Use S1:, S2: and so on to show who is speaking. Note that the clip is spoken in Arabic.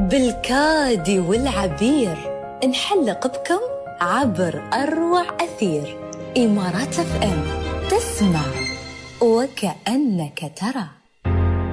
S1: بالكاد والعبير نحلق بكم عبر أروع أثير. إمارات FM، تسمع وكأنك ترى.